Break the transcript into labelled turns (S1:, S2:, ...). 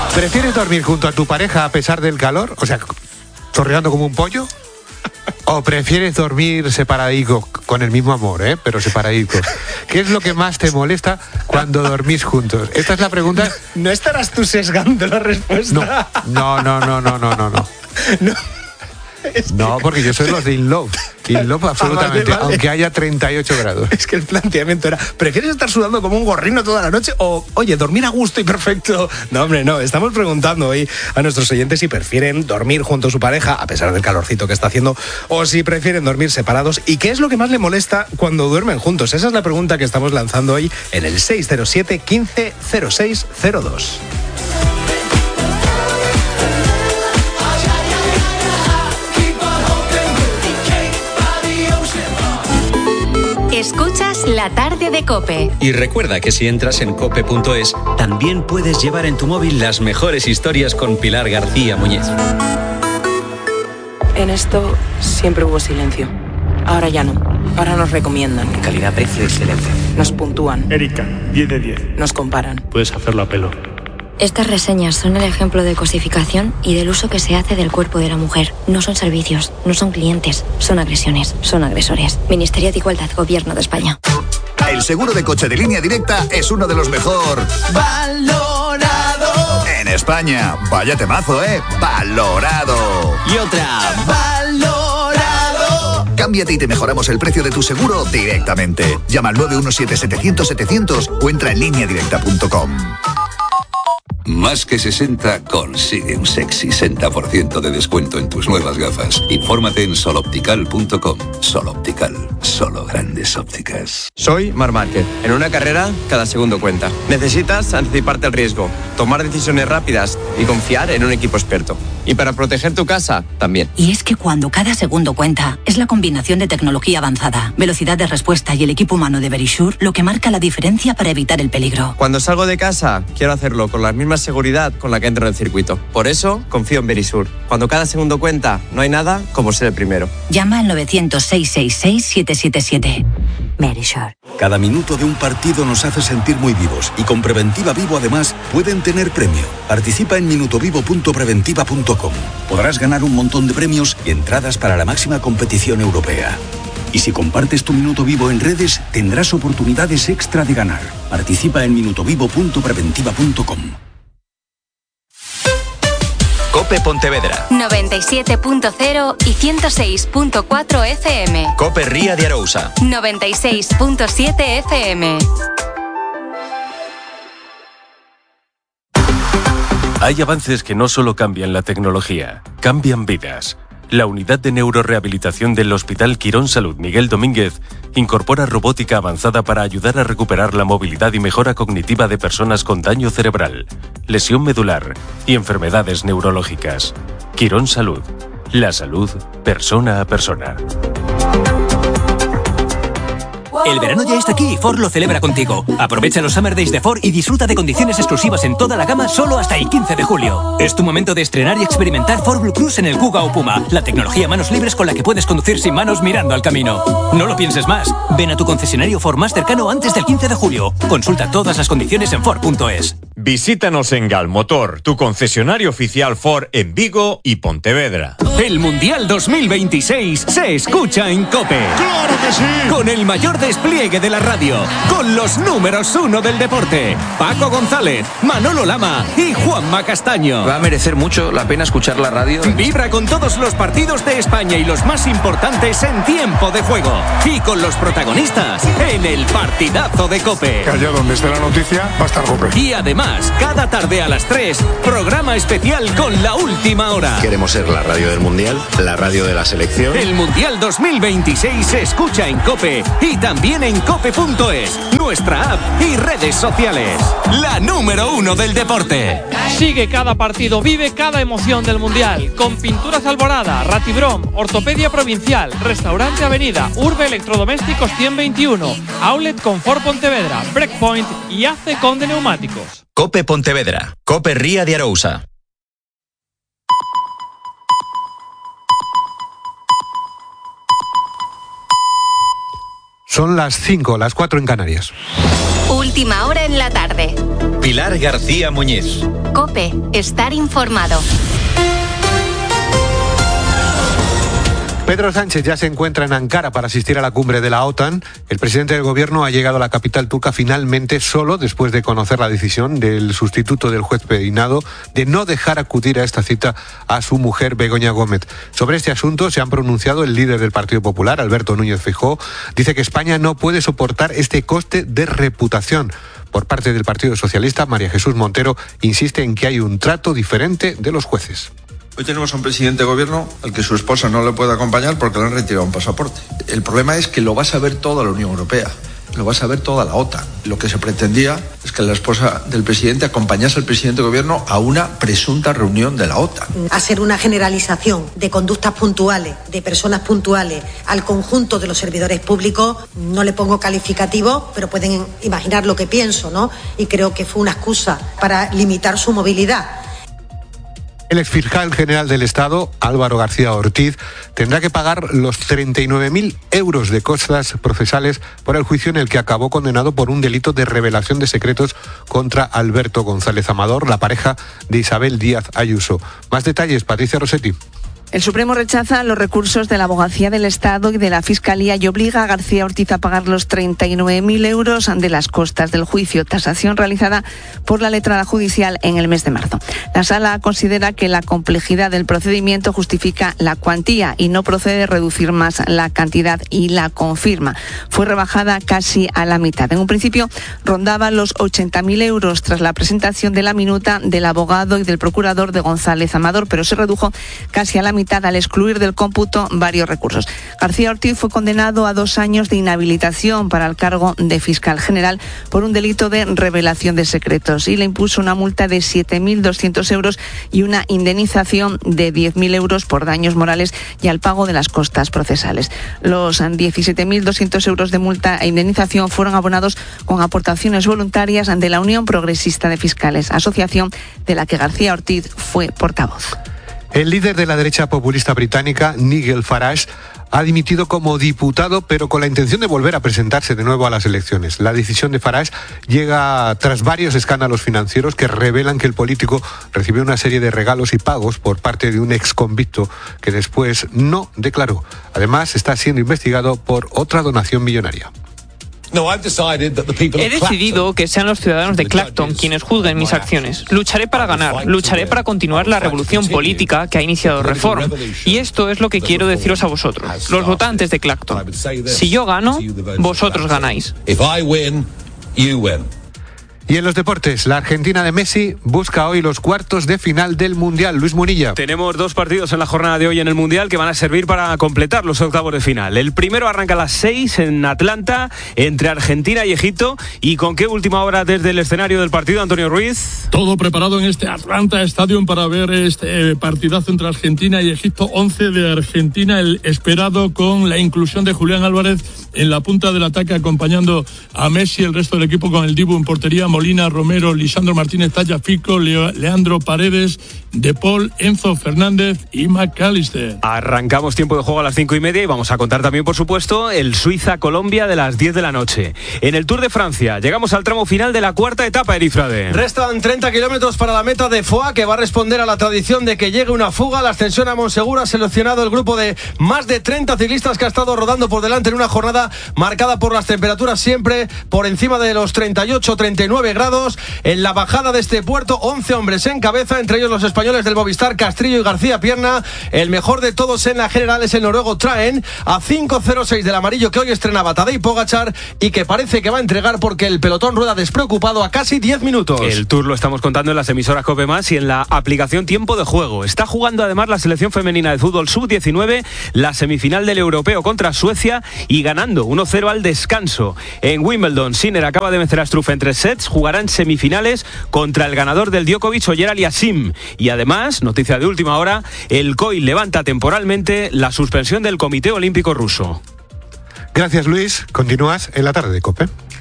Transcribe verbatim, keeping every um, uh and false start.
S1: ¿Prefieres dormir junto a tu pareja a pesar del calor? O sea, chorreando como un pollo. ¿O prefieres dormir separadicos, con el mismo amor, eh, pero separadicos? ¿Qué es lo que más te molesta cuando dormís juntos? Esta es la pregunta.
S2: ¿No, no estarás tú sesgando la respuesta?
S1: No, no, no, no, no, no, no.
S2: No.
S1: Es que... No, porque yo soy los de In Love. In Love absolutamente, ah, vale, vale. Aunque haya treinta y ocho grados.
S2: Es que el planteamiento era, ¿prefieres estar sudando como un gorrino toda la noche o, oye, dormir a gusto y perfecto? No, hombre, no. Estamos preguntando hoy a nuestros oyentes si prefieren dormir junto a su pareja, a pesar del calorcito que está haciendo, o si prefieren dormir separados. ¿Y qué es lo que más le molesta cuando duermen juntos? Esa es la pregunta que estamos lanzando hoy en el seis cero siete, quince, cero seis cero dos.
S3: Escuchas La Tarde de COPE.
S4: Y recuerda que si entras en cope punto es, también puedes llevar en tu móvil las mejores historias con Pilar García Muñiz.
S5: En esto siempre hubo silencio. Ahora ya no. Ahora nos recomiendan.
S6: Calidad, precio, excelencia.
S5: Nos puntúan.
S7: Erika, diez de diez.
S5: Nos comparan.
S7: Puedes hacerlo a pelo.
S8: Estas reseñas son el ejemplo de cosificación y del uso que se hace del cuerpo de la mujer. No son servicios, no son clientes, son agresiones, son agresores. Ministerio de Igualdad, Gobierno de España.
S9: El seguro de coche de Línea Directa es uno de los mejor valorado en España. Vaya temazo, ¿eh? Valorado.
S6: Y otra.
S9: Valorado. Cámbiate y te mejoramos el precio de tu seguro directamente. Llama al nueve uno siete, setecientos, setecientos o entra en línea directa punto com.
S10: Más que sesenta consigue un sexy sesenta por ciento de descuento en tus nuevas gafas. Infórmate en sol optical punto com. Sol Optical, solo grandes ópticas.
S11: Soy Marc Márquez. En una carrera, cada segundo cuenta. Necesitas anticiparte al riesgo, tomar decisiones rápidas y confiar en un equipo experto. Y para proteger tu casa, también.
S12: Y es que cuando cada segundo cuenta, es la combinación de tecnología avanzada, velocidad de respuesta y el equipo humano de Verisure lo que marca la diferencia para evitar el peligro.
S11: Cuando salgo de casa, quiero hacerlo con la misma seguridad con la que entro en el circuito. Por eso, confío en Verisure. Cuando cada segundo cuenta, no hay nada como ser el primero.
S12: Llama al novecientos, seiscientos sesenta y seis, setecientos setenta y siete. Verisure.
S13: Cada minuto de un partido nos hace sentir muy vivos y con Preventiva Vivo además pueden tener premio. Participa en minutovivo punto preventiva punto com. Podrás ganar un montón de premios y entradas para la máxima competición europea. Y si compartes tu Minuto Vivo en redes, tendrás oportunidades extra de ganar. Participa en minutovivo punto preventiva punto com.
S14: COPE Pontevedra
S3: noventa y siete punto cero y ciento seis punto cuatro F M.
S14: COPE Ría de Arousa
S3: noventa y seis punto siete F M.
S15: Hay avances que no solo cambian la tecnología, cambian vidas. La unidad de neurorehabilitación del Hospital Quirón Salud Miguel Domínguez incorpora robótica avanzada para ayudar a recuperar la movilidad y mejora cognitiva de personas con daño cerebral, lesión medular y enfermedades neurológicas. Quirón Salud. La salud persona a persona.
S16: El verano ya está aquí y Ford lo celebra contigo. Aprovecha los Summer Days de Ford y disfruta de condiciones exclusivas en toda la gama solo hasta el quince de julio. Es tu momento de estrenar y experimentar Ford Blue Cruise en el Kuga o Puma, la tecnología manos libres con la que puedes conducir sin manos mirando al camino. No lo pienses más. Ven a tu concesionario Ford más cercano antes del quince de julio. Consulta todas las condiciones en Ford punto es.
S17: Visítanos en Galmotor, tu concesionario oficial Ford en Vigo y Pontevedra.
S16: El Mundial dos mil veintiséis se escucha en COPE.
S17: ¡Claro que sí!
S16: Con el mayor despliegue de la radio, con los números uno del deporte, Paco González, Manolo Lama y Juanma Castaño.
S18: Va a merecer mucho la pena escuchar la radio.
S16: Vibra con todos los partidos de España y los más importantes en tiempo de juego. Y con los protagonistas en el partidazo de COPE.
S19: Que allá donde esté la noticia va a estar COPE.
S16: Y además, cada tarde a las tres, programa especial con la última hora.
S18: Queremos ser la radio del Mundial, la radio de la selección.
S16: El Mundial dos mil veintiséis se escucha en COPE y también en cope punto es, nuestra app y redes sociales. La número uno del deporte.
S20: Sigue cada partido, vive cada emoción del Mundial. Con Pinturas Alborada, Ratibrom, Ortopedia Provincial, Restaurante Avenida, Urbe Electrodomésticos ciento veintiuno, Outlet Confort Pontevedra, Breakpoint y Ace Conde Neumáticos.
S14: COPE Pontevedra. COPE Ría de Arousa.
S1: Son las cinco, las cuatro en Canarias.
S3: Última hora en la tarde.
S14: Pilar García Muñiz.
S3: COPE, estar informado.
S1: Pedro Sánchez ya se encuentra en Ankara para asistir a la cumbre de la OTAN. El presidente del gobierno ha llegado a la capital turca finalmente solo después de conocer la decisión del sustituto del juez Peinado de no dejar acudir a esta cita a su mujer Begoña Gómez. Sobre este asunto se han pronunciado el líder del Partido Popular, Alberto Núñez Feijóo. Dice que España no puede soportar este coste de reputación. Por parte del Partido Socialista, María Jesús Montero insiste en que hay un trato diferente de los jueces.
S21: Hoy tenemos a un presidente de gobierno al que su esposa no le puede acompañar porque le han retirado un pasaporte. El problema es que lo va a saber toda la Unión Europea, lo va a saber toda la OTAN. Lo que se pretendía es que la esposa del presidente acompañase al presidente de gobierno a una presunta reunión de la OTAN.
S22: Hacer una generalización de conductas puntuales, de personas puntuales, al conjunto de los servidores públicos, no le pongo calificativo, pero pueden imaginar lo que pienso, ¿no? Y creo que fue una excusa para limitar su movilidad.
S1: El exfiscal general del Estado, Álvaro García Ortiz, tendrá que pagar los treinta y nueve mil euros de costas procesales por el juicio en el que acabó condenado por un delito de revelación de secretos contra Alberto González Amador, la pareja de Isabel Díaz Ayuso. Más detalles, Patricia Rossetti.
S23: El Supremo rechaza los recursos de la Abogacía del Estado y de la Fiscalía y obliga a García Ortiz a pagar los treinta y nueve mil euros de las costas del juicio, tasación realizada por la letrada judicial en el mes de marzo. La Sala considera que la complejidad del procedimiento justifica la cuantía y no procede reducir más la cantidad y la confirma. Fue rebajada casi a la mitad. En un principio rondaba los ochenta mil euros tras la presentación de la minuta del abogado y del procurador de González Amador, pero se redujo casi a la mitad al excluir del cómputo varios recursos. García Ortiz fue condenado a dos años de inhabilitación para el cargo de fiscal general por un delito de revelación de secretos y le impuso una multa de siete mil doscientos euros y una indemnización de diez mil euros por daños morales y al pago de las costas procesales. Los diecisiete mil doscientos euros de multa e indemnización fueron abonados con aportaciones voluntarias de la Unión Progresista de Fiscales, asociación de la que García Ortiz fue portavoz.
S1: El líder de la derecha populista británica, Nigel Farage, ha dimitido como diputado, pero con la intención de volver a presentarse de nuevo a las elecciones. La decisión de Farage llega tras varios escándalos financieros que revelan que el político recibió una serie de regalos y pagos por parte de un exconvicto que después no declaró. Además, está siendo investigado por otra donación millonaria.
S24: He decidido que sean los ciudadanos de Clacton quienes juzguen mis acciones. Lucharé para ganar, lucharé para continuar la revolución política que ha iniciado Reform. Y esto es lo que quiero deciros a vosotros, los votantes de Clacton. Si yo gano, vosotros ganáis.
S1: Y en los deportes, la Argentina de Messi busca hoy los cuartos de final del Mundial. Luis Munilla.
S25: Tenemos dos partidos en la jornada de hoy en el Mundial que van a servir para completar los octavos de final. El primero arranca a las seis en Atlanta, entre Argentina y Egipto. ¿Y con qué última hora desde el escenario del partido, Antonio Ruiz?
S26: Todo preparado en este Atlanta Stadium para ver este partidazo entre Argentina y Egipto. once de Argentina, el esperado con la inclusión de Julián Álvarez en la punta del ataque, acompañando a Messi, el resto del equipo con el Dibu en portería, Molina, Romero, Lisandro Martínez, Tagliafico, Leo, Leandro Paredes, De Paul, Enzo Fernández y McAllister.
S25: Arrancamos tiempo de juego a las cinco y media y vamos a contar también, por supuesto, el Suiza-Colombia de las diez de la noche. En el Tour de Francia llegamos al tramo final de la cuarta etapa, Erifrade.
S27: Restan treinta kilómetros para la meta de Foix, que va a responder a la tradición de que llegue una fuga. La ascensión a Monsegur ha seleccionado el grupo de más de treinta ciclistas que ha estado rodando por delante en una jornada marcada por las temperaturas siempre por encima de los treinta y ocho treinta y nueve grados. En la bajada de este puerto, once hombres en cabeza, entre ellos los españoles del Movistar, Castrillo y García Pierna. El mejor de todos en la general es el noruego Traen, a cinco cero seis del amarillo, que hoy estrenaba Tadej Pogačar y que parece que va a entregar porque el pelotón rueda despreocupado a casi diez minutos.
S25: El Tour lo estamos contando en las emisoras COPE Más y en la aplicación Tiempo de Juego. Está jugando además la selección femenina de fútbol sub diecinueve, la semifinal del europeo contra Suecia y ganando uno cero al descanso. En Wimbledon, Sinner acaba de vencer a Struff en tres sets, jugarán semifinales contra el ganador del Djokovic, Oyer Aliassime. Y además, noticia de última hora, el C O I levanta temporalmente la suspensión del Comité Olímpico Ruso.
S1: Gracias, Luis. Continúas en la tarde de COPE.